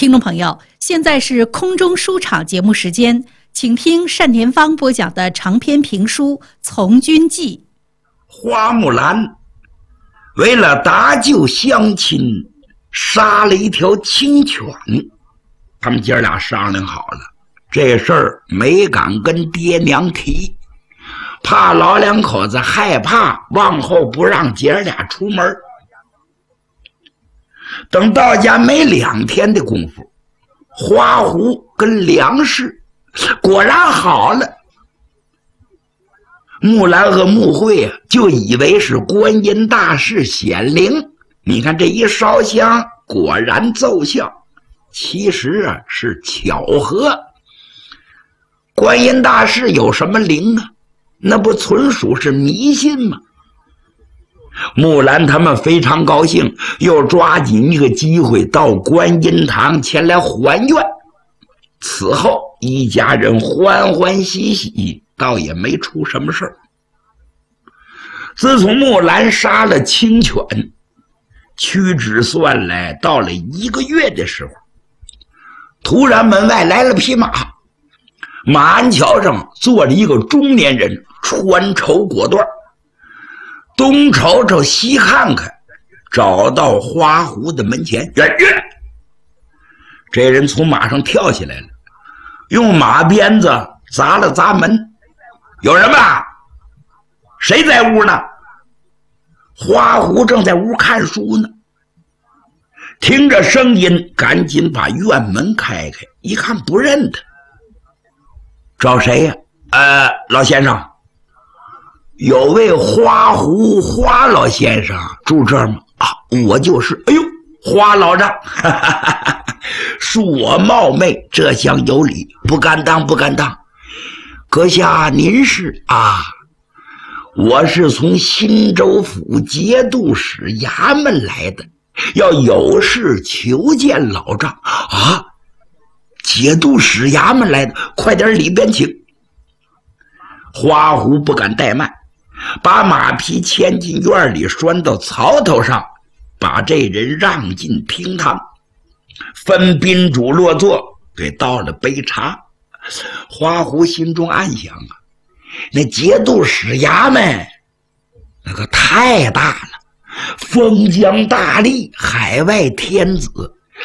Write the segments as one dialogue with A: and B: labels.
A: 听众朋友，现在是空中书场节目时间，请听单田芳播讲的长篇评书《从军记》。
B: 花木兰为了搭救乡亲，杀了一条青犬。他们姐俩商量好了，这事儿没敢跟爹娘提，怕老两口子害怕，往后不让姐俩出门。等到家没2天的功夫，花狐跟梁氏果然好了。木兰和穆慧就以为是观音大士显灵，你看这一烧香果然奏效，其实是巧合。观音大士有什么灵啊？那不纯属是迷信吗？木兰他们非常高兴，又抓紧一个机会到观音堂前来还愿。此后一家人欢欢喜喜，倒也没出什么事儿。自从木兰杀了青犬，屈指算来到了1个月的时候，突然门外来了匹马，马鞍桥上坐着一个中年人，穿绸裹缎，东瞅瞅西看看，找到花狐的门前。这人从马上跳下来了，用马鞭子砸了砸门。有人吗？谁在屋呢？花狐正在屋看书呢，听着声音赶紧把院门开开，一看不认得。找谁呀？老先生，有位花狐花老先生住这儿吗？我就是。哎呦，花老丈，恕我冒昧，这厢有礼，不敢当不敢当。阁下您是啊？我是从新州府节度使衙门来的，要有事求见老丈。啊，节度使衙门来的，快点里边请。花狐不敢怠慢，把马匹牵进院里，拴到槽头上，把这人让进厅堂，分宾主落座，给倒了杯茶。花狐心中暗想啊，那节度使衙门那个太大了，封疆大吏，海外天子，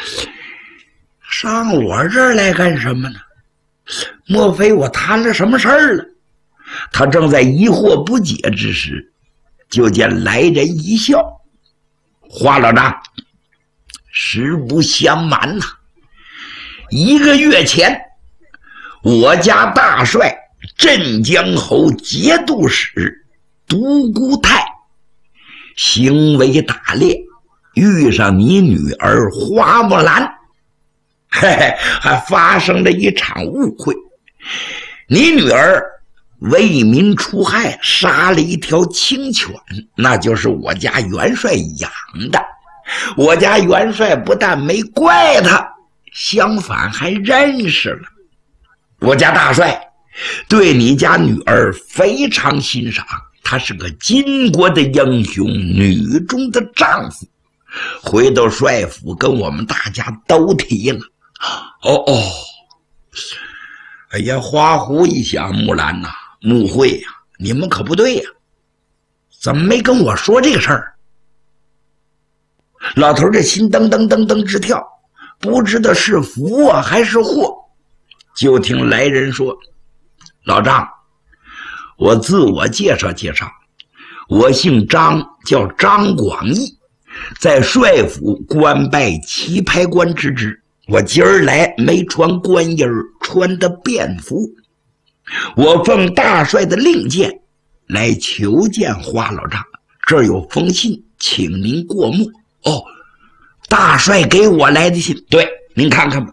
B: 上我这儿来干什么呢？莫非我摊了什么事儿了？他正在疑惑不解之时，就见来人一笑。花老丈，实不相瞒呐，1个月前，我家大帅镇江侯节度使独孤泰行为打猎，遇上你女儿花木兰，还发生了一场误会。你女儿为民除害，杀了一条青犬，那就是我家元帅养的。我家元帅不但没怪他，相反还认识了。我家大帅对你家女儿非常欣赏，她是个巾帼的英雄，女中的丈夫。回到帅府跟我们大家都提了。哎呀，花狐一想，木兰呐，穆慧呀，你们可不对呀，怎么没跟我说这个事儿？老头这心噔噔噔噔直跳，不知道是福啊还是祸。就听来人说，老丈，我自我介绍介绍，我姓张，叫张广义，在帅府官拜棋牌官之职。我今儿来没穿官衣，穿的便服。我奉大帅的令箭来求见花老丈，这儿有封信，请您过目。大帅给我来的信，对，您看看吧。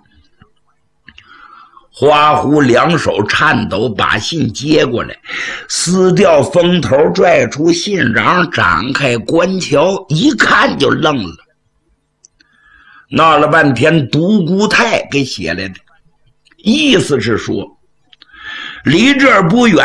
B: 花狐2手颤抖，把信接过来，撕掉封头，拽出信瓤，展开官桥，一看就愣了。闹了半天，独孤泰给写来的，意思是说，离这儿不远